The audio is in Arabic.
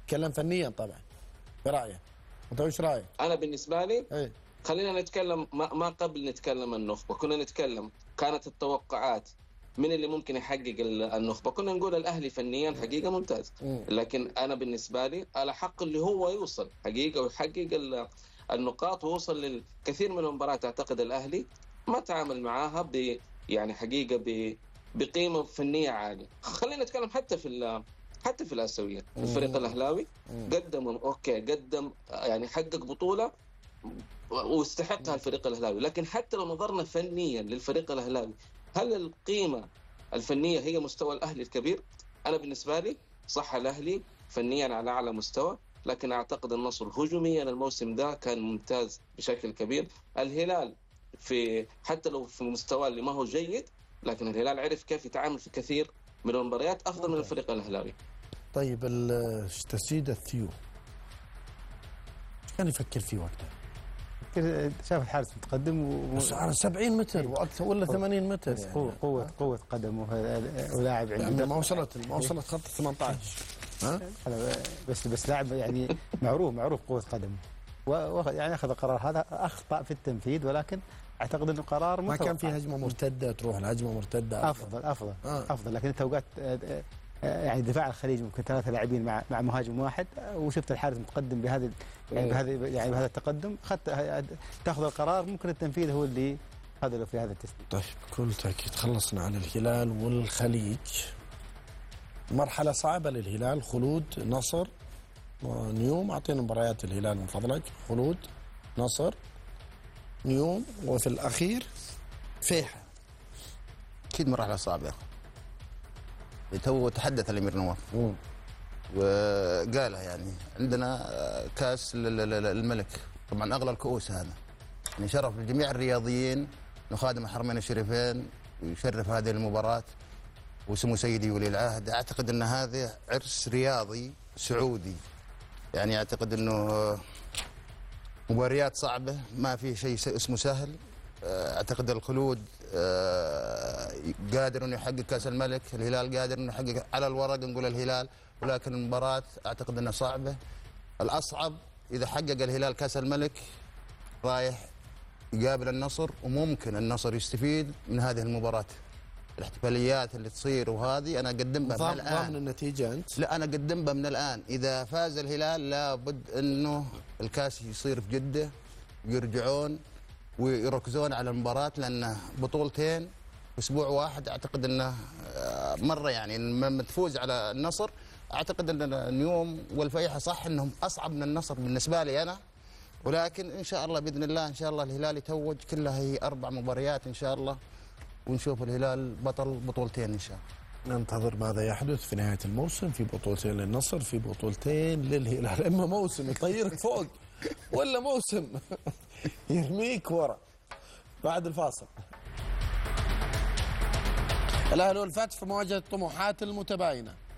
تتكلم فنيا طبعا برأيك، انت وش رايك؟ انا بالنسبه لي ايه خلينا نتكلم ما قبل نتكلم النخبه، كنا نتكلم كانت التوقعات من اللي ممكن يحقق النخبه، كنا نقول الاهلي فنيا حقيقه ممتاز، لكن انا بالنسبه لي على حق اللي هو يوصل حقيقه ويحقق النقاط ويوصل للكثير من المباريات. اعتقد الاهلي ما تعامل معاها يعني حقيقه بقيمه فنيه عاليه. خلينا نتكلم حتى في الاسيويه، الفريق الاهلاوي قدم يعني حقق بطوله واستحقها الفريق الاهلاوي، لكن حتى لو نظرنا فنيا للفريق الاهلاوي، هل القيمه الفنيه هي مستوى الاهلي الكبير؟ انا بالنسبه لي صح الاهلي فنيا على اعلى مستوى، لكن اعتقد النصر هجوميا الموسم ده كان ممتاز بشكل كبير. الهلال حتى لو في مستواه اللي ما هو جيد، لكن الهلال عرف كيف يتعامل في كثير من المباريات افضل من الفريق الاهلاوي. طيب تسديد الثيو ايش كان يفكر فيه وقتها؟ شاف الحارس متقدم بس على 70 متر واكثر ولا 80 متر بس يعني قوة قدمه ولاعب عنده ما وصلت خط 18. ها بس لاعب يعني معروف قوة قدمه، يعني اخذ القرار هذا، اخطأ في التنفيذ، ولكن اعتقد انه قرار ما كان في هجمة مرتدة تروح الهجمة مرتدة افضل لكن انت اوقات يعني دفاع الخليج ممكن 3 لاعبين مع مهاجم واحد، وشفت الحارس متقدم بهذا التقدم، تاخذ القرار، ممكن التنفيذ هو اللي خذله في هذا التسديد. طيب بكل تأكيد خلصنا على الهلال والخليج. مرحلة صعبة للهلال، خلود نصر نيوم. اعطينا مباريات الهلال من فضلك. خلود نصر نيوم وفي الأخير فيحة. أكيد مرحلة صعبة. تو تحدث الأمير نواف وقالها، يعني عندنا كاس الملك، طبعا أغلى الكؤوس هذا، يعني شرف لجميع الرياضيين نخادم الحرمين الشريفين ويشرف هذه المباراة وسمو سيدي ولي العهد. أعتقد أن هذا عرس رياضي سعودي، يعني أعتقد أنه مباريات صعبة، ما في شيء اسمه سهل. أعتقد الخلود قادر أنه يحقق كأس الملك، الهلال قادر أنه يحقق على الورق نقول الهلال، ولكن المباراة أعتقد أنها صعبة. الأصعب إذا حقق الهلال كأس الملك رايح يقابل النصر، وممكن النصر يستفيد من هذه المباراة. الاحتفاليات اللي تصير وهذه أنا أقدمها من الآن. ضامن النتيجة أنت؟ لا، أنا أقدمها من الآن. إذا فاز الهلال لابد أنه الكاس يصير في جدة، يرجعون ويركزون على المباراة، لأن بطولتين في أسبوع واحد أعتقد أنه مرة، يعني لما تفوز على النصر أعتقد أن اليوم والفيحة صح أنهم أصعب من النصر بالنسبة لي أنا، ولكن إن شاء الله بإذن الله إن شاء الله الهلال يتوج، كلها هي 4 مباريات إن شاء الله، ونشوف الهلال بطل بطولتين إن شاء الله. ننتظر ماذا يحدث في نهاية الموسم، في بطولتين للنصر، في بطولتين للهلال. إما موسم يطيرك فوق ولا موسم يرميك ورا. بعد الفاصل. الأهلي والفتح في مواجهة طموحات المتباينة.